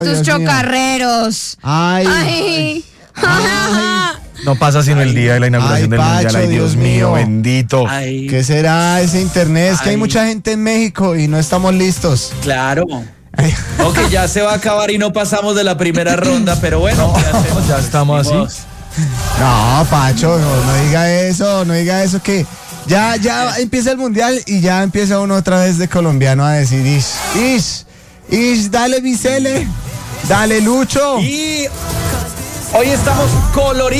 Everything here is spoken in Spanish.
Tus Dios mío. chocarreros. Ay. No pasa sino el día de la inauguración del Pacho, Mundial. Ay, Dios mío, bendito. Ay, ¿Qué será ese internet? Es que hay Ay. mucha gente en México y no estamos listos. claro. Ay. Ok, ya se va a acabar y no pasamos de la primera ronda, pero bueno, ¿qué hacemos? Ya estamos Ni modo. así. No, Pacho, no diga eso que ya empieza el Mundial y ya empieza uno otra vez de colombiano a decir dale Vicele, dale Lucho. Y hoy estamos coloridos.